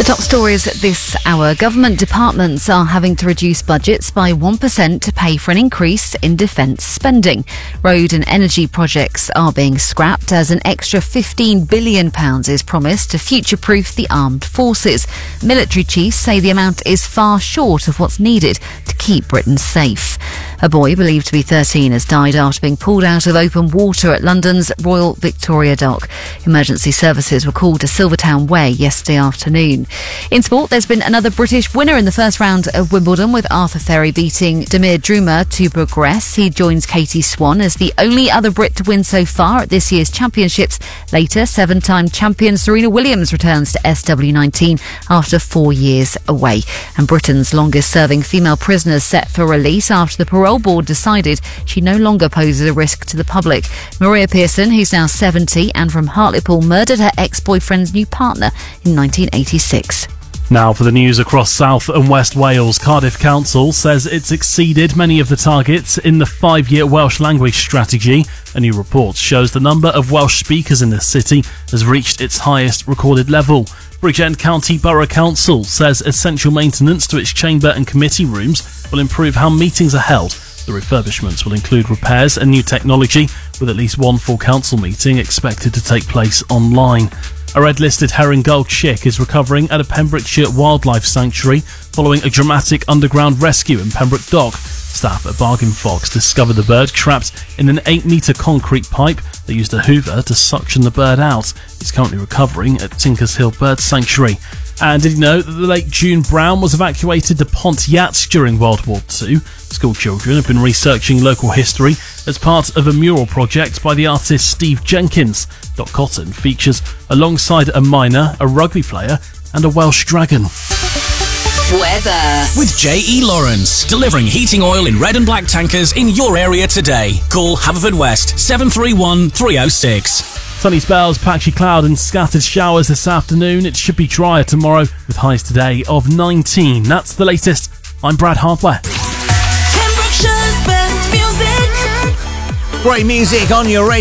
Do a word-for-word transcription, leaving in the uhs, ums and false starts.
Top stories at this hour. Government departments are having to reduce budgets by one percent to pay for an increase in defence spending. Road and energy projects are being scrapped as an extra fifteen billion pounds is promised to future-proof the armed forces. Military chiefs say the amount is far short of what's needed to keep Britain safe. A boy believed to be thirteen has died after being pulled out of open water at London's Royal Victoria Dock. Emergency services were called to Silvertown Way yesterday afternoon. In sport, there's been another British winner in the first round of Wimbledon, with Arthur Ferry beating Damir Druma to progress. He joins Katie Swan as the only other Brit to win so far at this year's championships. Later, seven-time champion Serena Williams returns to S W nineteen after four years away. And Britain's longest-serving female prisoner is set for release after the parole board decided she no longer poses a risk to the public. Maria Pearson, who's now seventy and from Hartlepool, murdered her ex-boyfriend's new partner in nineteen eighty-six. Now for the news across South and West Wales. Cardiff Council says it's exceeded many of the targets in the five-year Welsh language strategy. A new report shows the number of Welsh speakers in the city has reached its highest recorded level. Bridgend County Borough Council says essential maintenance to its chamber and committee rooms will improve how meetings are held. The refurbishments will include repairs and new technology, with at least one full council meeting expected to take place online. A red-listed herring gull chick is recovering at a Pembrokeshire wildlife sanctuary following a dramatic underground rescue in Pembroke Dock. Staff at Bargain Fox discovered the bird trapped in an eight-metre concrete pipe. They used a hoover to suction the bird out. It's currently recovering at Tinkers Hill Bird Sanctuary. And did you know that the late June Brown was evacuated to Pontiac during World War Two? School children have been researching local history as part of a mural project by the artist Steve Jenkins. Dot Cotton features alongside a miner, a rugby player and a Welsh dragon. Weather with J E Lawrence, delivering heating oil in red and black tankers in your area today. Call Haverfordwest seven three one, three oh six. Sunny spells, patchy cloud and scattered showers this afternoon. It should be drier tomorrow with highs today of nineteen. That's the latest. I'm Brad Hardware. Great music on your radio.